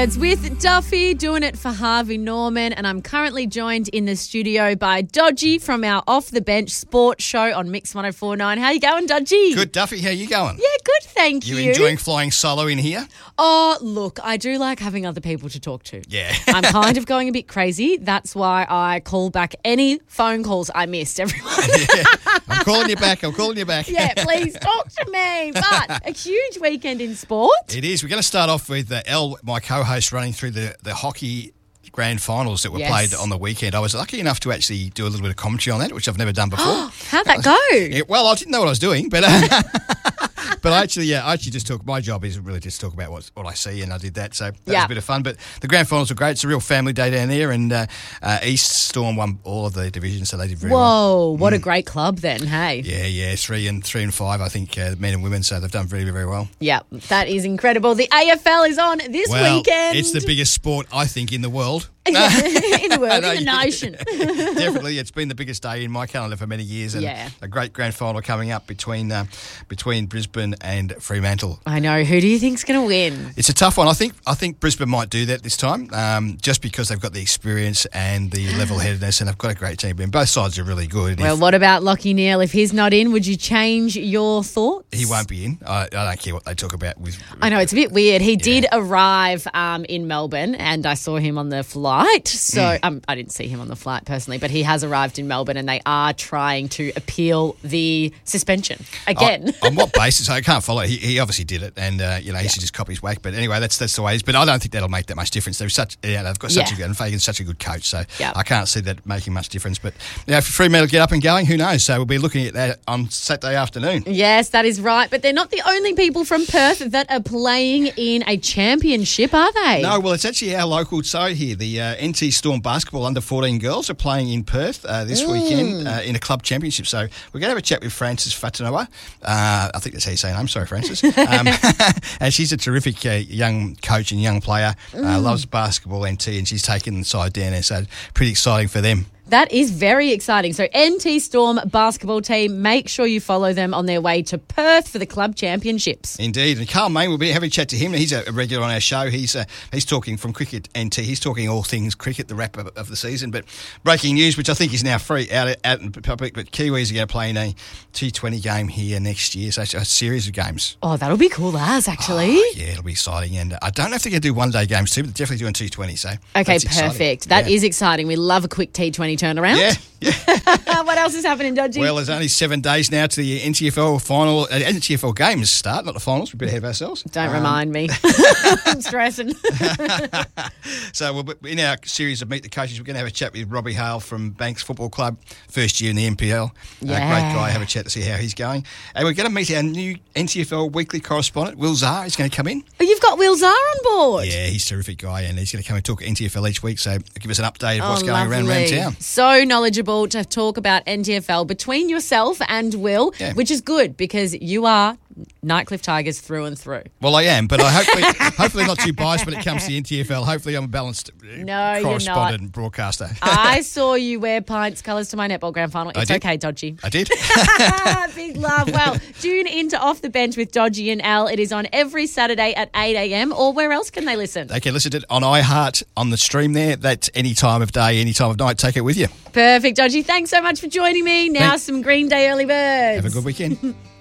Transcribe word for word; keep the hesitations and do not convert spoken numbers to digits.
Birds with Duffy, doing it for Harvey Norman, and I'm currently joined in the studio by Dodgy from our Off the Bench sports show on Mix one oh four point nine. How you going, Dodgy? Good, Duffy. How you going? Yeah, good, thank you. You enjoying flying solo in here? Oh, look, I do like having other people to talk to. Yeah. I'm kind of going a bit crazy. That's why I call back any phone calls I missed, everyone. Yeah. I'm calling you back. I'm calling you back. Yeah, please talk to me. But a huge weekend in sport. It is. We're going to start off with uh, Elle, my co-host, running through the, the hockey grand finals that were Yes. played on the weekend. I was lucky enough to actually do a little bit of commentary on that, which I've never done before. How'd that go? Yeah, well, I didn't know what I was doing, but uh, but I actually, yeah, I actually just talk. My job is really just talk about what what I see, and I did that, so that was Yeah. a bit of fun. But the grand finals were great. It's a real family day down there, and uh, uh, East Storm won all of the divisions, so they did very well. Whoa, what a great club then, hey? Yeah, yeah, three and three and five, I think, uh, men and women, so they've done very, very well. Yeah, that is incredible. The A F L is on this Well, weekend. it's the biggest sport, I think, in the world. in the world, No, in the yeah. nation. Definitely, it's been the biggest day in my calendar for many years, and Yeah. a great grand final coming up between uh, between Brisbane and Fremantle. I know. Who do you think's going to win? It's a tough one. I think I think Brisbane might do that this time, um, just because they've got the experience and the level-headedness, and they've got a great team. And both sides are really good. Well, If what about Lockie Neal? If he's not in, would you change your thoughts? he won't be in. I, I don't care what they talk about with. I know, it's a bit weird. He did arrive um, in Melbourne, and I saw him on the flight. So um, I didn't see him on the flight personally, but he has arrived in Melbourne, and they are trying to appeal the suspension again. On, on what basis? I can't follow it. He, he obviously did it, and uh, you know he should just copy his whack. But anyway, that's that's the way it is. But I don't think that'll make that much difference. They're such, yeah, they've got such Yeah. a good, and Fagan's such a good coach, so Yeah. I can't see that making much difference. But yeah, if Fremantle get up and going, who knows? So we'll be looking at that on Saturday afternoon. Yes, that is right. But they're not the only people from Perth that are playing in a championship, are they? No, well, it's actually our local side here. The uh, N T Storm basketball under fourteen girls are playing in Perth uh, this weekend uh, in a club championship. So we're going to have a chat with Frances Fatanoa. Uh, I think that's how you say her name. Sorry, Frances. Um, and she's a terrific uh, young coach and young player. Uh, loves basketball, N T, and she's taken the side down there. So pretty exciting for them. That is very exciting. So N T Storm basketball team, make sure you follow them on their way to Perth for the club championships. Indeed, and Carl Main will be having a chat to him. He's a regular on our show. He's uh, he's talking from Cricket N T. He's talking all things cricket, the wrap up of the season. But breaking news, which I think is now free out out in public, but Kiwis are going to play in a T twenty game here next year. So it's a series of games. Oh, that'll be cool as actually. Oh, yeah, it'll be exciting. And uh, I don't know if they're going to do one day games too, but they're definitely doing T twenty. So Okay, that's exciting. perfect. That is yeah. exciting. We love a quick T twenty turnaround. Yeah, yeah. What else is happening, Dodgy? Well, there's only seven days now to the N T F L final, uh, N T F L games start, not the finals. We're a bit ahead of ourselves. Don't Um, remind me. I'm stressing. So we'll, be- in our series of Meet the Coaches, we're going to have a chat with Robbie Hale from Banks Football Club, first year in the N P L. Yeah. Uh, great guy, have a chat to see how he's going. And we're going to meet our new N T F L weekly correspondent, Will Zar. He's going to come in. Oh, you've got Will Zar on board. Yeah, he's a terrific guy, and he's going to come and talk N T F L each week, so give us an update of what's Oh, going around, around lovely. town. So knowledgeable to talk about N T F L between yourself and Will, Yeah. which is good because you are Nightcliff Tigers through and through. Well, I am, but I hopefully hopefully not too biased when it comes to the N T F L. Hopefully I'm a balanced uh, No, you're correspondent not. and broadcaster. I saw you wear Pints colours to my netball grand final. I It's did. okay, Dodgy. I did. Big love. Well, tune into Off the Bench with Dodgy and Al. It is on every Saturday at eight a.m. or where else can they listen? They can listen to it on iHeart on the stream there. That's any time of day, any time of night. Take it with you. Perfect, Dodgy. Thanks so much for joining me. Now Thanks. some Green Day early birds. Have a good weekend.